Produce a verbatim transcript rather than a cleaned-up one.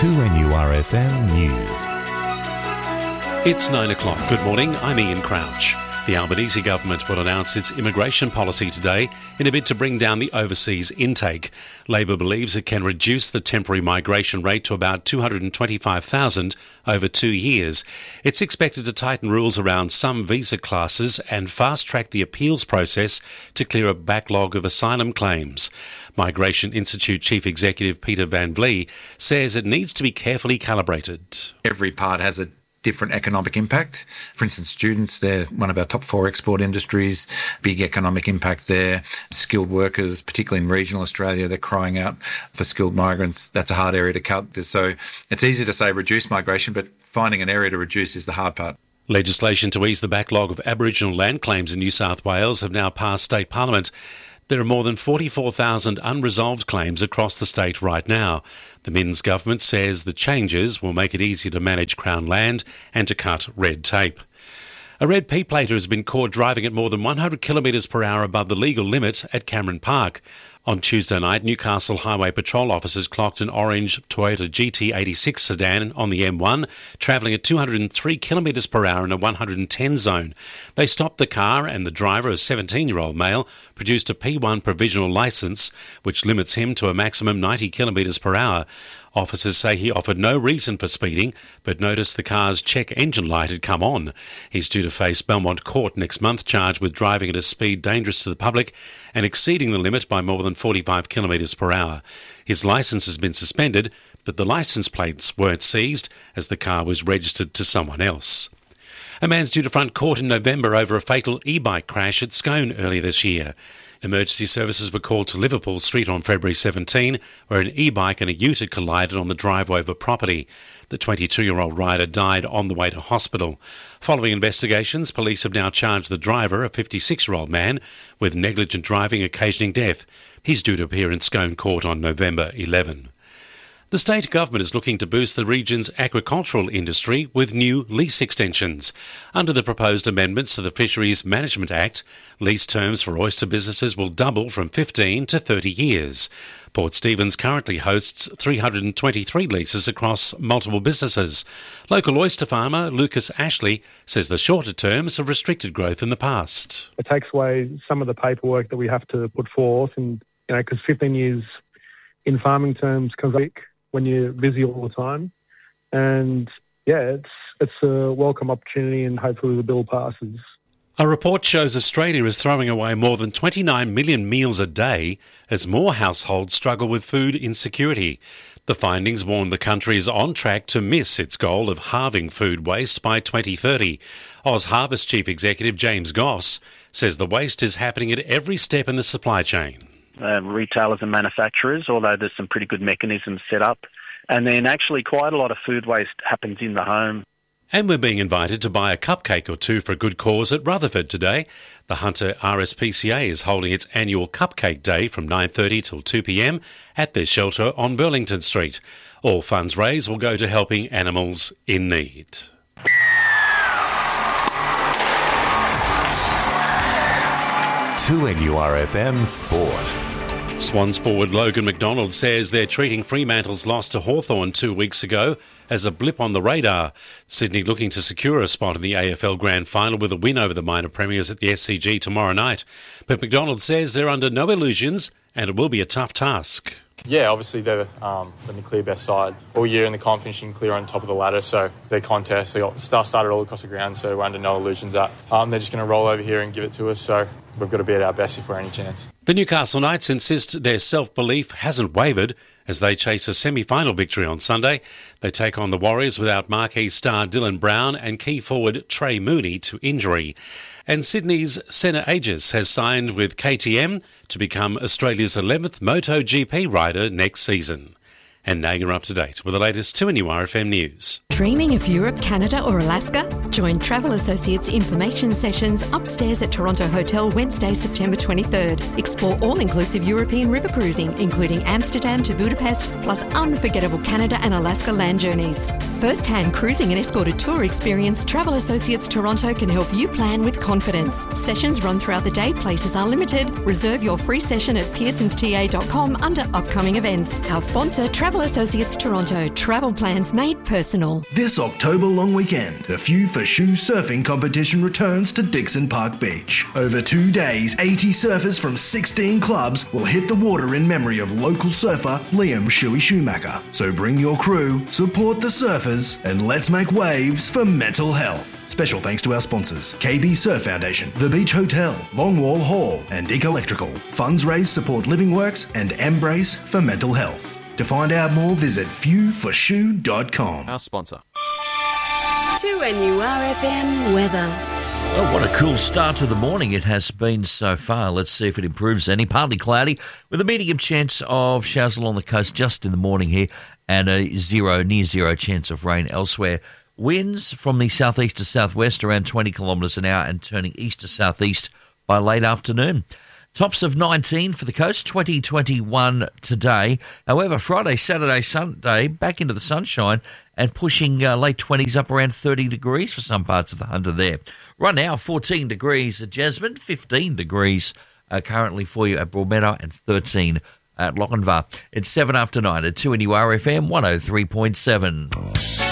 two N U R F M News. It's nine o'clock. Good morning, I'm Ian Crouch. The Albanese government will announce its immigration policy today in a bid to bring down the overseas intake. Labor believes it can reduce the temporary migration rate to about two hundred twenty-five thousand over two years. It's expected to tighten rules around some visa classes and fast-track the appeals process to clear a backlog of asylum claims. Migration Institute Chief Executive Peter Van Vlie says it needs to be carefully calibrated. Every part has a different economic impact. For instance, students, they're one of our top four export industries, big economic impact there. Skilled workers, particularly in regional Australia, they're crying out for skilled migrants. That's a hard area to cut. So it's easy to say reduce migration, but finding an area to reduce is the hard part. Legislation to ease the backlog of Aboriginal land claims in New South Wales have now passed state parliament. There are more than forty-four thousand unresolved claims across the state right now. The Minns government says the changes will make it easier to manage Crown land and to cut red tape. A red P-plater has been caught driving at more than one hundred kilometres per hour above the legal limit at Cameron Park. On Tuesday night, Newcastle Highway Patrol officers clocked an orange Toyota G T eighty-six sedan on the M one, travelling at two hundred three kilometres per hour in a one hundred ten zone. They stopped the car and the driver, a seventeen-year-old male, produced a P one provisional licence, which limits him to a maximum ninety kilometres per hour. Officers say he offered no reason for speeding, but noticed the car's check engine light had come on. He's due to face Belmont Court next month, charged with driving at a speed dangerous to the public and exceeding the limit by more than forty-five kilometres per hour. His licence has been suspended, but the licence plates weren't seized as the car was registered to someone else. A man's due to front court in November over a fatal e-bike crash at Scone earlier this year. Emergency services were called to Liverpool Street on February seventeenth, where an e-bike and a ute had collided on the driveway of a property. The twenty-two-year-old rider died on the way to hospital. Following investigations, police have now charged the driver, a fifty-six-year-old man, with negligent driving occasioning death. He's due to appear in Scone Court on November eleventh. The state government is looking to boost the region's agricultural industry with new lease extensions. Under the proposed amendments to the Fisheries Management Act, lease terms for oyster businesses will double from fifteen to thirty years. Port Stephens currently hosts three hundred twenty-three leases across multiple businesses. Local oyster farmer Lucas Ashley says the shorter terms have restricted growth in the past. It takes away some of the paperwork that we have to put forth, and you know, because fifteen years in farming terms comes quick when you're busy all the time. And yeah, it's it's a welcome opportunity, and hopefully the bill passes. A report shows Australia is throwing away more than twenty-nine million meals a day as more households struggle with food insecurity. The findings warn the country is on track to miss its goal of halving food waste by twenty thirty. OzHarvest Chief Executive James Goss says the waste is happening at every step in the supply chain. Uh, retailers and manufacturers, although there's some pretty good mechanisms set up. And then actually quite a lot of food waste happens in the home. And we're being invited to buy a cupcake or two for a good cause at Rutherford today. The Hunter R S P C A is holding its annual Cupcake Day from nine thirty till two p m at their shelter on Burlington Street. All funds raised will go to helping animals in need. two N U R F M Sport. Swans forward Logan McDonald says they're treating Fremantle's loss to Hawthorn two weeks ago as a blip on the radar. Sydney looking to secure a spot in the A F L Grand Final with a win over the minor premiers at the S C G tomorrow night. But McDonald says they're under no illusions and it will be a tough task. Yeah, obviously they're um, been the clear best side all year in the comp, finishing clear on top of the ladder. So their contest, they got star started all across the ground, so we're under no illusions that um, they're just going to roll over here and give it to us. So we've got to be at our best if we're any chance. The Newcastle Knights insist their self-belief hasn't wavered as they chase a semi-final victory on Sunday. They take on the Warriors without marquee star Dylan Brown and key forward Trey Mooney to injury. And Sydney's Senna Aegis has signed with K T M to become Australia's eleventh MotoGP rider next season. And now you're up to date with the latest two N U R F M news. Dreaming of Europe, Canada or Alaska? Join Travel Associates information sessions upstairs at Toronto Hotel Wednesday, September twenty-third. Explore all-inclusive European river cruising, including Amsterdam to Budapest, plus unforgettable Canada and Alaska land journeys. First-hand cruising and escorted tour experience, Travel Associates Toronto can help you plan with confidence. Sessions run throughout the day. Places are limited. Reserve your free session at pearsons t a dot com under upcoming events. Our sponsor, Travel Associates Toronto. Travel plans made personal. This October long weekend, the Few for Shoe surfing competition returns to Dixon Park Beach. Over two days, eighty surfers from sixteen clubs will hit the water in memory of local surfer Liam Shuey Schumacher. So bring your crew, support the surfers, and let's make waves for mental health. Special thanks to our sponsors, K B Surf Foundation, The Beach Hotel, Longwall Hall, and Dick Electrical. Funds raised support Living Works and Embrace for mental health. To find out more, visit few for shoe dot com. Our sponsor. two N U R F M weather. Well, what a cool start to the morning it has been so far. Let's see if it improves any. Partly cloudy with a medium chance of showers along the coast just in the morning here and a zero, near zero chance of rain elsewhere. Winds from the southeast to southwest around twenty kilometres an hour and turning east to southeast by late afternoon. Tops of nineteen for the coast, twenty, twenty-one today. However, Friday, Saturday, Sunday, back into the sunshine and pushing uh, late twenties up around thirty degrees for some parts of the Hunter there. Right now, fourteen degrees at Jasmine, fifteen degrees uh, currently for you at Broadmeadow and thirteen at Lochinvar. It's seven after nine at two N U R F M one oh three point seven.